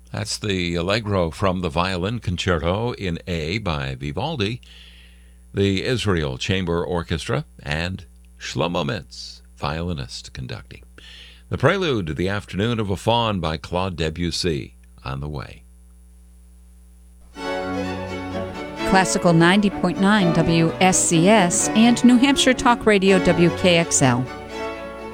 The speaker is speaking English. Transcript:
That's the Allegro from the Violin Concerto in A by Vivaldi, the Israel Chamber Orchestra, and Shlomo Mintz, violinist, conducting. The Prelude to the Afternoon of a Faun by Claude Debussy on the way. Classical 90.9 WSCS and New Hampshire Talk Radio WKXL.